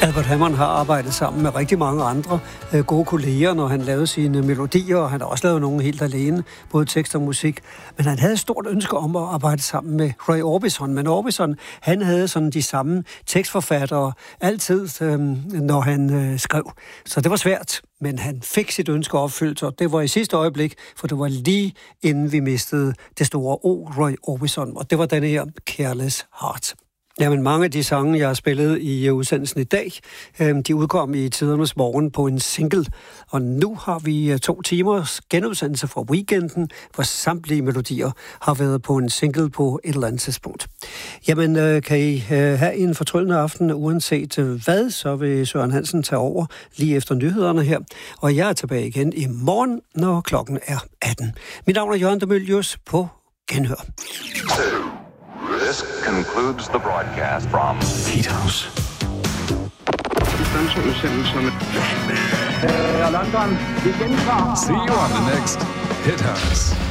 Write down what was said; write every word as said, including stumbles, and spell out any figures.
Albert Hammond har arbejdet sammen med rigtig mange andre øh, gode kolleger, når han lavede sine melodier, og han har også lavet nogle helt alene, både tekst og musik. Men han havde et stort ønske om at arbejde sammen med Roy Orbison. Men Orbison, han havde sådan de samme tekstforfattere altid, øh, når han øh, skrev. Så det var svært, men han fik sit ønske opfyldt, og det var i sidste øjeblik, for det var lige inden vi mistede det store O, Roy Orbison, og det var denne her Careless Heart. Jamen, mange af de sange, jeg har spillet i udsendelsen i dag, de udkom i Tidernes Morgen på en single. Og nu har vi to timers genudsendelse fra weekenden, hvor samtlige melodier har været på en single på et eller andet tidspunkt. Jamen, kan I have en fortryllende aften, uanset hvad, så vil Søren Hansen tage over lige efter nyhederne her. Og jeg er tilbage igen i morgen, når klokken er atten. Mit navn er Jørgen de Mylius på Genhør. This concludes the broadcast from Heat House. London, igen klar. See you on the next Hit House.